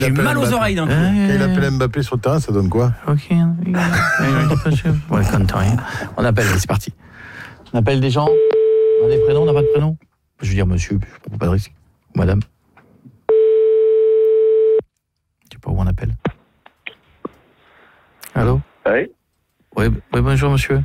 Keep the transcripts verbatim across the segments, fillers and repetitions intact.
J'ai mal aux oreilles d'un coup. Quand il appelle Mbappé sur le terrain, ça donne quoi? Ok. Ouais, quand rien. On appelle, c'est parti. On appelle des gens. On a des prénoms, on n'a pas de prénom. Je veux dire monsieur, je ne prends pas de risque. Madame. Je sais pas où on appelle. Allô? Oui. Oui, oui, bonjour monsieur.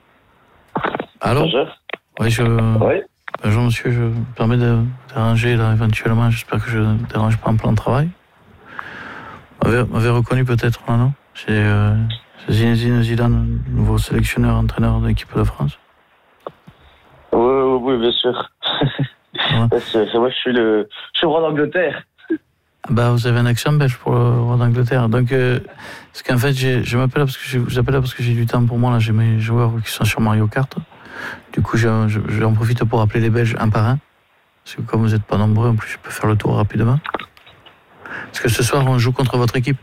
Allô? Bonjour. Oui, je... Oui. Bonjour monsieur, je me permets de déranger là éventuellement, j'espère que je ne dérange pas en plan de travail. Vous m'avez, m'avez reconnu peut-être, non, non? C'est, euh, c'est Zinedine Zidane, nouveau sélectionneur, entraîneur de l'équipe de France. Oui, oui, oui, bien sûr. Ouais. c'est, c'est moi, je suis le, je suis le roi d'Angleterre. Bah, vous avez un accent belge pour le roi d'Angleterre. Donc, euh, parce qu'en fait, j'ai, je m'appelle parce que je vous appelle là parce que j'ai du temps pour moi. Là, j'ai mes joueurs qui sont sur Mario Kart. Du coup, je, je, j'en profite pour appeler les Belges un par un. Parce que comme vous n'êtes pas nombreux, en plus, je peux faire le tour rapidement. Parce que ce soir, on joue contre votre équipe.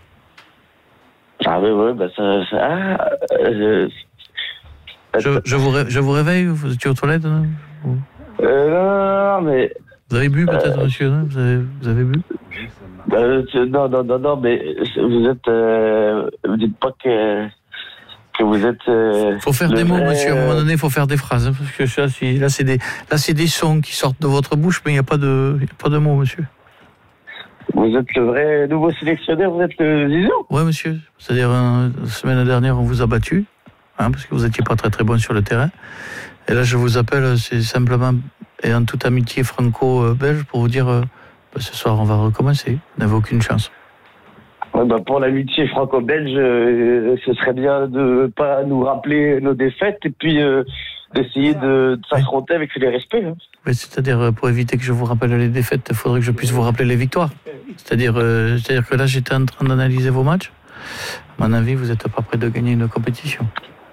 Ah oui, oui, bah ça... ça ah, euh, je, je, vous ré, je vous réveille, vous étiez aux toilettes, non? euh, non, non, mais... Vous avez bu peut-être, euh, monsieur, non? vous, avez, vous avez bu? euh, Non, non, non, non, mais vous êtes... Euh, vous dites pas que... que vous êtes... Il euh, faut faire des mots, vrai, monsieur. À un moment donné, il faut faire des phrases. Hein, parce que ça, c'est, là, c'est des, là, c'est des sons qui sortent de votre bouche, mais il n'y a pas de, y a pas de mots, monsieur. Vous êtes le vrai nouveau sélectionneur, vous êtes le Zizou? Oui, monsieur. C'est-à-dire, euh, la semaine dernière, on vous a battu, hein, parce que vous n'étiez pas très très bon sur le terrain. Et là, je vous appelle, c'est simplement, et en toute amitié franco-belge, pour vous dire, euh, bah, ce soir, on va recommencer. Vous n'avez aucune chance. Ouais, bah pour l'amitié franco-belge, euh, ce serait bien de ne pas nous rappeler nos défaites et puis euh, d'essayer de, de s'affronter avec les respects. Hein. Oui, c'est-à-dire, pour éviter que je vous rappelle les défaites, il faudrait que je puisse vous rappeler les victoires. C'est-à-dire, euh, c'est-à-dire que là, j'étais en train d'analyser vos matchs. À mon avis, vous n'êtes pas prêt de gagner une compétition.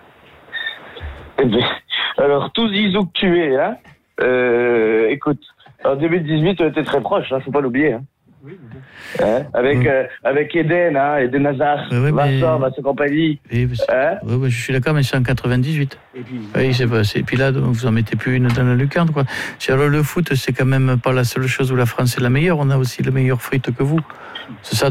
Eh bien, alors, tout Zizou que tu es, hein, euh, écoute, en deux mille dix-huit, on était très proches, hein, faut pas l'oublier. Hein. Oui, hein, avec, oui. euh, avec Eden, hein, Eden Hazard, oui, oui, Vincent, Vincent Compagnie. Oui, hein oui, oui, je suis d'accord, mais c'est en quatre-vingt-dix-huit. Et puis, oui, c'est pas, c'est, et puis là, vous en mettez plus une dans la lucarne, quoi. Alors, le foot, c'est quand même pas la seule chose où la France est la meilleure. On a aussi le meilleur foot que vous. C'est ça.